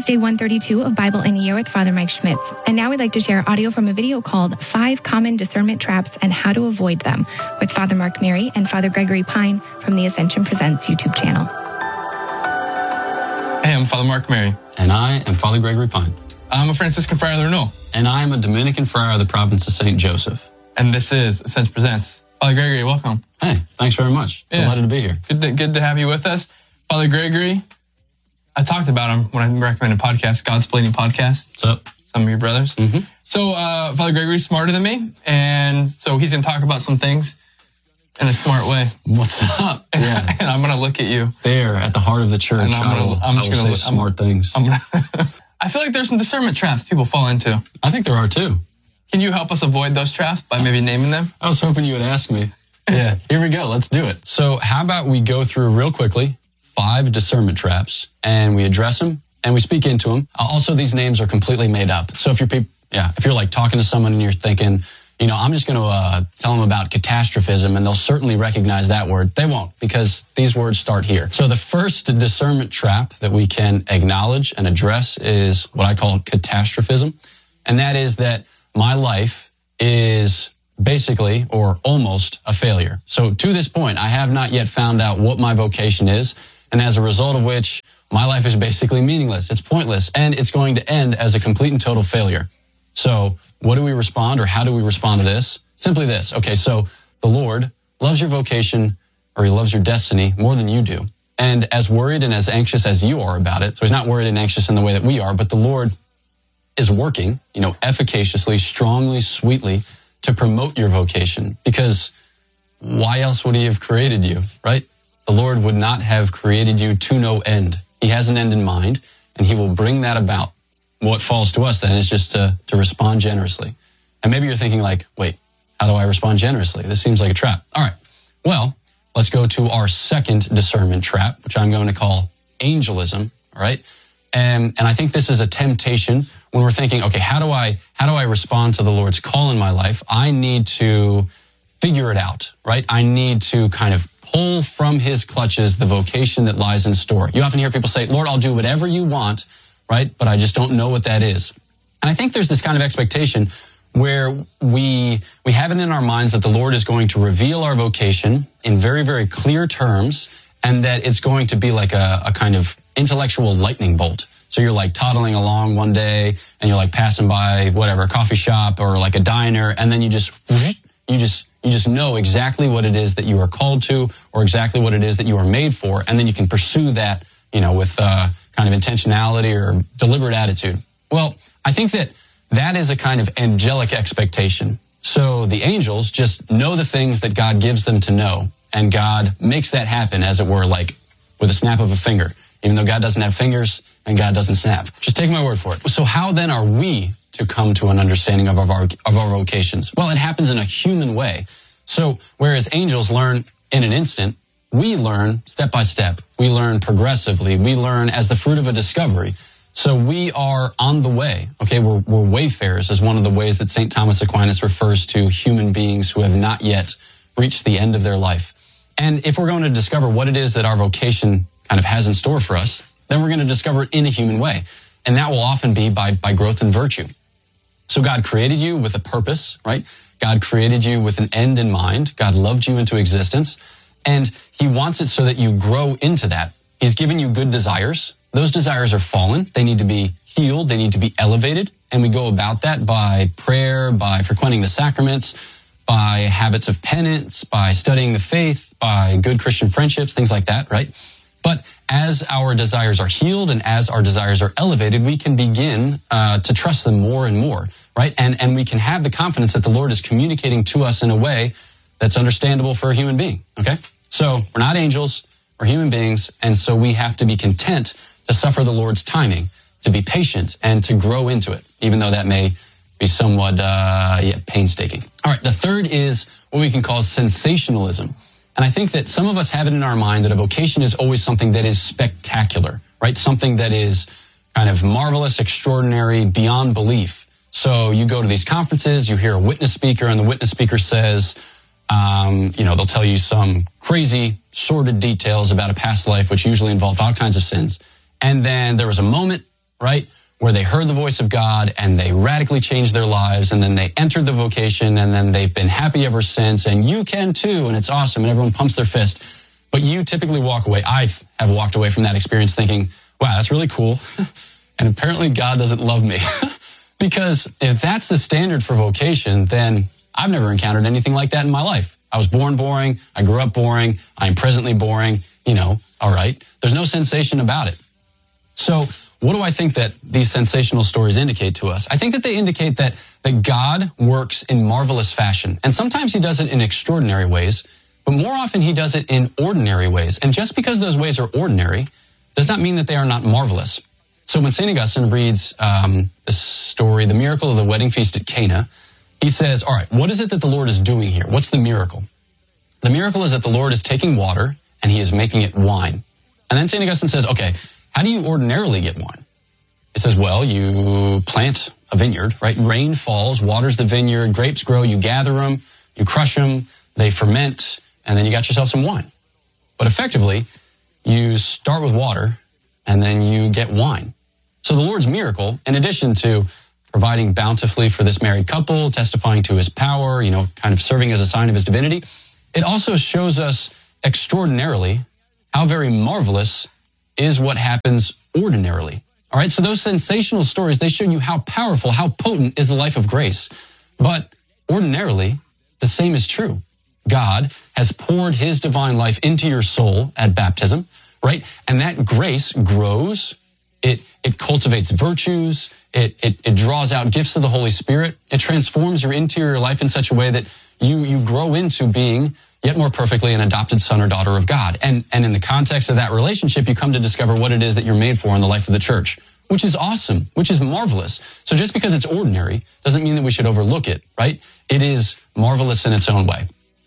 was day 132 of Bible in a Year with Father Mike Schmitz. And now we'd like to share audio from a video called 5 Common Discernment Traps and How to Avoid Them with Father Mark Mary and Father Gregory Pine from the Ascension Presents YouTube channel. Hey, I'm Father Mark Mary. And I am Father Gregory Pine. I'm a Franciscan friar of the Renewal. And I am a Dominican friar of the province of St. Joseph. And this is Ascension Presents. Father Gregory, welcome. Hey, thanks very much. Delighted to be here. Good to have you with us. Father Gregory, I talked about him when I recommended a podcast, Godsplaining Podcast. What's up? Some of your brothers. Mm-hmm. So Father Gregory's smarter than me, and so he's going to talk about some things in a smart way. What's up? Yeah. And I'm going to look at you. There, at the heart of the church, And I will say smart things. I feel like there's some discernment traps people fall into. I think there are too. Can you help us avoid those traps by maybe naming them? I was hoping you would ask me. Yeah, here we go. Let's do it. So how about we go through real quickly 5 discernment traps, and we address them and we speak into them. Also, these names are completely made up. So if you're like talking to someone and you're thinking, I'm just going to tell them about catastrophism, and they'll certainly recognize that word. They won't, because these words start here. So the first discernment trap that we can acknowledge and address is what I call catastrophism. And that is that my life is basically or almost a failure. So to this point, I have not yet found out what my vocation is. And as a result of which, my life is basically meaningless. It's pointless. And it's going to end as a complete and total failure. So what do we respond, or how do we respond to this? Simply this. Okay, so the Lord loves your vocation, or he loves your destiny more than you do. And as worried and as anxious as you are about it, so he's not worried and anxious in the way that we are, but the Lord is working, efficaciously, strongly, sweetly to promote your vocation. Because why else would he have created you, right? The Lord would not have created you to no end. He has an end in mind, and he will bring that about. What falls to us then is just to respond generously. And maybe you're thinking like, wait, how do I respond generously? This seems like a trap. All right. Well, let's go to our second discernment trap, which I'm going to call angelism. All right. And I think this is a temptation when we're thinking, okay, how do I respond to the Lord's call in my life? I need to figure it out, right? I need to kind of pull from his clutches the vocation that lies in store. You often hear people say, Lord, I'll do whatever you want, right? But I just don't know what that is. And I think there's this kind of expectation where we have it in our minds that the Lord is going to reveal our vocation in very, very clear terms, and that it's going to be like a kind of intellectual lightning bolt. So you're like toddling along one day and you're like passing by whatever, a coffee shop or like a diner, and then you just know exactly what it is that you are called to, or exactly what it is that you are made for, and then you can pursue that, with kind of intentionality or deliberate attitude. Well, I think that is a kind of angelic expectation. So the angels just know the things that God gives them to know, and God makes that happen, as it were, like with a snap of a finger, even though God doesn't have fingers and God doesn't snap. Just take my word for it. So how then are we to come to an understanding of our vocations? Well, it happens in a human way. So whereas angels learn in an instant, we learn step by step. We learn progressively. We learn as the fruit of a discovery. So we are on the way. Okay, we're wayfarers is one of the ways that St. Thomas Aquinas refers to human beings who have not yet reached the end of their life. And if we're going to discover what it is that our vocation kind of has in store for us, then we're going to discover it in a human way. And that will often be by growth in virtue. So God created you with a purpose, right? God created you with an end in mind. God loved you into existence. And he wants it so that you grow into that. He's given you good desires. Those desires are fallen. They need to be healed. They need to be elevated. And we go about that by prayer, by frequenting the sacraments, by habits of penance, by studying the faith, by good Christian friendships, things like that, right? But as our desires are healed and as our desires are elevated, we can begin to trust them more and more, right? And we can have the confidence that the Lord is communicating to us in a way that's understandable for a human being, okay? So we're not angels, we're human beings, and so we have to be content to suffer the Lord's timing, to be patient, and to grow into it, even though that may be somewhat painstaking. All right, the third is what we can call sensationalism. And I think that some of us have it in our mind that a vocation is always something that is spectacular, right? Something that is kind of marvelous, extraordinary, beyond belief. So you go to these conferences, you hear a witness speaker, and the witness speaker says, they'll tell you some crazy, sordid details about a past life, which usually involved all kinds of sins. And then there was a moment right? Where they heard the voice of God and they radically changed their lives, and then they entered the vocation, and then they've been happy ever since, and you can too, and it's awesome, and everyone pumps their fist. But you typically walk away. I have walked away from that experience thinking, wow, that's really cool. And apparently God doesn't love me. Because if that's the standard for vocation, then I've never encountered anything like that in my life. I was born boring. I grew up boring. I am presently boring. All right. There's no sensation about it. So what do I think that these sensational stories indicate to us? I think that they indicate that God works in marvelous fashion. And sometimes he does it in extraordinary ways, but more often he does it in ordinary ways. And just because those ways are ordinary does not mean that they are not marvelous. So when St. Augustine reads the story, the miracle of the wedding feast at Cana, he says, all right, what is it that the Lord is doing here? What's the miracle? The miracle is that the Lord is taking water and he is making it wine. And then St. Augustine says, okay, how do you ordinarily get wine? He says, well, you plant a vineyard, right? Rain falls, waters the vineyard, grapes grow, you gather them, you crush them, they ferment, and then you got yourself some wine. But effectively, you start with water and then you get wine. So the Lord's miracle, in addition to providing bountifully for this married couple, testifying to his power, kind of serving as a sign of his divinity, it also shows us extraordinarily how very marvelous is what happens ordinarily. All right, so those sensational stories, they show you how powerful, how potent is the life of grace. But ordinarily, the same is true. God has poured his divine life into your soul at baptism, right? And that grace grows, it cultivates virtues, it draws out gifts of the Holy Spirit, it transforms your interior life in such a way that you grow into being yet more perfectly an adopted son or daughter of God. And in the context of that relationship, you come to discover what it is that you're made for in the life of the church, which is awesome, which is marvelous. So just because it's ordinary doesn't mean that we should overlook it, right? It is marvelous in its own way.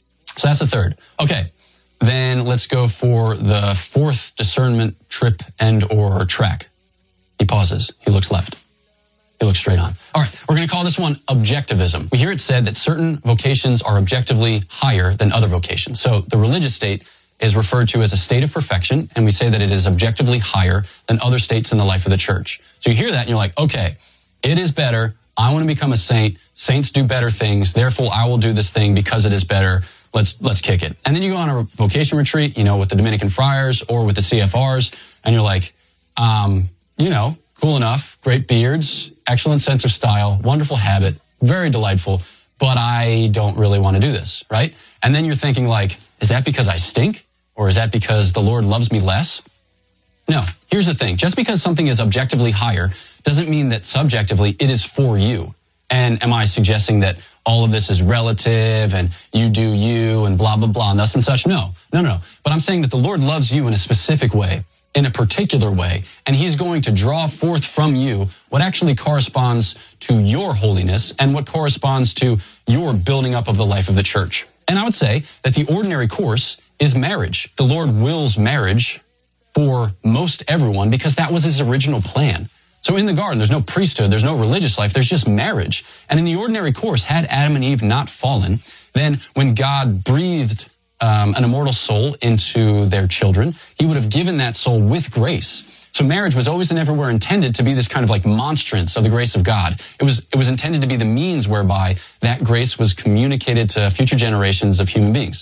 So that's the third. Okay, then let's go for the fourth discernment trip and or track. He pauses. He looks left. He looks straight on. All right, we're going to call this one objectivism. We hear it said that certain vocations are objectively higher than other vocations. So the religious state is referred to as a state of perfection, and we say that it is objectively higher than other states in the life of the church. So you hear that and you're like, okay, it is better. I want to become a saint. Saints do better things. Therefore, I will do this thing because it is better. Let's kick it. And then you go on a vocation retreat, with the Dominican friars or with the CFRs, and you're like, cool enough, great beards, excellent sense of style, wonderful habit, very delightful, but I don't really want to do this, right? And then you're thinking like, is that because I stink? Or is that because the Lord loves me less? No, here's the thing. Just because something is objectively higher doesn't mean that subjectively it is for you. And am I suggesting that all of this is relative and you do you and blah, blah, blah, and thus and such? No. But I'm saying that the Lord loves you in a specific way, in a particular way, and he's going to draw forth from you what actually corresponds to your holiness and what corresponds to your building up of the life of the church. And I would say that the ordinary course is marriage. The Lord wills marriage for most everyone because that was his original plan. So in the garden, there's no priesthood, there's no religious life, there's just marriage. And in the ordinary course, had Adam and Eve not fallen, then when God breathed an immortal soul into their children, he would have given that soul with grace. So marriage was always and everywhere intended to be this kind of like monstrance of the grace of God. It was intended to be the means whereby that grace was communicated to future generations of human beings.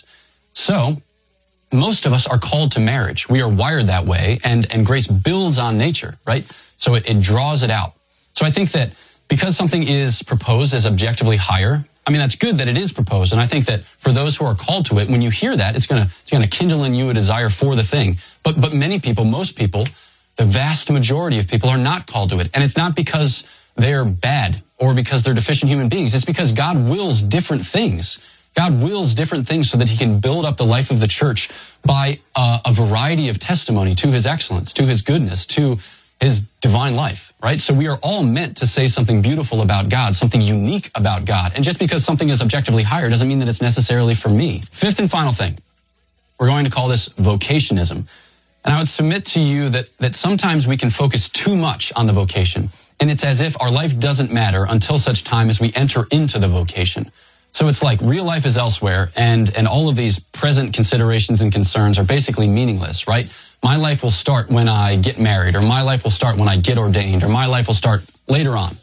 So most of us are called to marriage. We are wired that way, and grace builds on nature, right? So it draws it out. So I think that because something is proposed as objectively higher, that's good that it is proposed. And I think that for those who are called to it, when you hear that, it's going to kindle in you a desire for the thing. But many people, most people, the vast majority of people are not called to it. And it's not because they're bad or because they're deficient human beings. It's because God wills different things. God wills different things so that he can build up the life of the church by a variety of testimony to his excellence, to his goodness, to his divine life, right? So we are all meant to say something beautiful about God, something unique about God. And just because something is objectively higher doesn't mean that it's necessarily for me. Fifth and final thing, we're going to call this vocationism. And I would submit to you that sometimes we can focus too much on the vocation. And it's as if our life doesn't matter until such time as we enter into the vocation. So it's like real life is elsewhere, and all of these present considerations and concerns are basically meaningless, right? my life will start when I get married, or my life will start when I get ordained, or my life will start later on.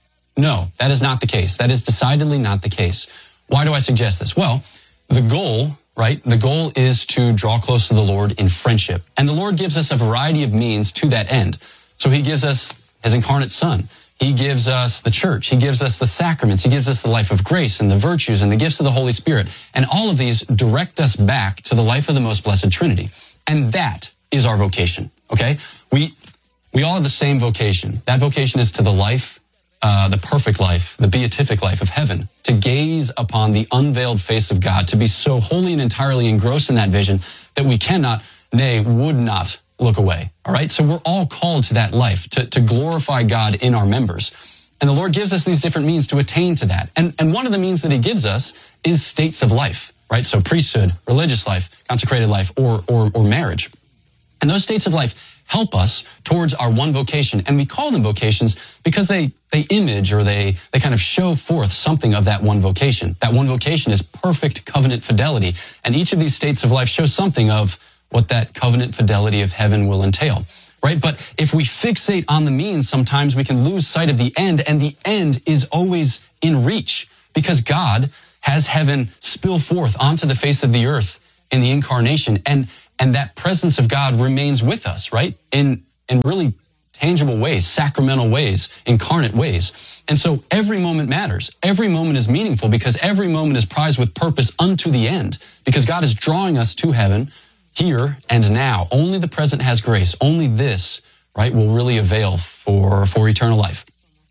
No, that is not the case. That is decidedly not the case. Why do I suggest this? Well, the goal, right? The goal is to draw close to the Lord in friendship. And the Lord gives us a variety of means to that end. So he gives us his incarnate Son. He gives us the church. He gives us the sacraments. He gives us the life of grace and the virtues and the gifts of the Holy Spirit. And all of these direct us back to the life of the most blessed Trinity. And that is our vocation, okay? We all have the same vocation. That vocation is to the life, the perfect life, the beatific life of heaven, to gaze upon the unveiled face of God, to be so wholly and entirely engrossed in that vision that we cannot, nay, would not look away. All right. So we're all called to that life, to glorify God in our members. And the Lord gives us these different means to attain to that. And one of the means that he gives us is states of life, right? So priesthood, religious life, consecrated life, or marriage. And those states of life help us towards our one vocation. And we call them vocations because they image, or they kind of show forth something of that one vocation. That one vocation is perfect covenant fidelity. And each of these states of life shows something of what that covenant fidelity of heaven will entail, right? But if we fixate on the means, sometimes we can lose sight of the end, and the end is always in reach because God has heaven spill forth onto the face of the earth in the incarnation, and that presence of God remains with us, right? In really tangible ways, sacramental ways, incarnate ways. And so every moment matters. Every moment is meaningful because every moment is prized with purpose unto the end, because God is drawing us to heaven here and now. Only the present has grace. Only this, right, will really avail for eternal life.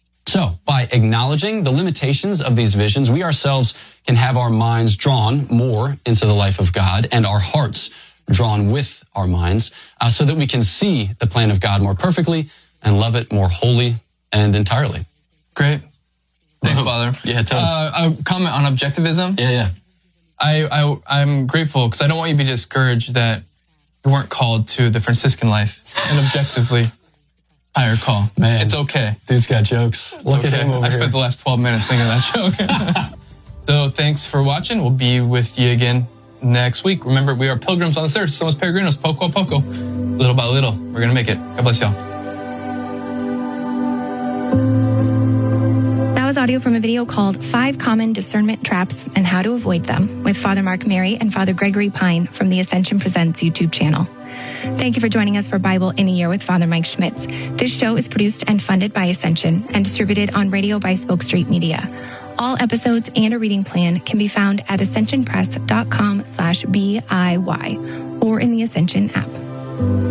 So by acknowledging the limitations of these visions, we ourselves can have our minds drawn more into the life of God and our hearts drawn with our minds, so that we can see the plan of God more perfectly and love it more wholly and entirely. Great. Thanks, Father. Yeah, tell us. A comment on objectivism. Yeah. I'm grateful because I don't want you to be discouraged that you weren't called to the Franciscan life, an objectively higher call. Man, it's okay. Dude's got jokes. Look at him over I here. spent the last 12 minutes thinking of that joke. So thanks for watching. We'll be with you again next week. Remember, we are pilgrims on this earth. Somos peregrinos, poco a poco, little by little. We're going to make it. God bless y'all. That was audio from a video called 5 Common Discernment Traps and How to Avoid Them with Father Mark Mary and Father Gregory Pine from the Ascension Presents YouTube channel. Thank you for joining us for Bible in a Year with Father Mike Schmitz. This show is produced and funded by Ascension and distributed on radio by Spoke Street Media. All episodes and a reading plan can be found at ascensionpress.com/BIY or in the Ascension app.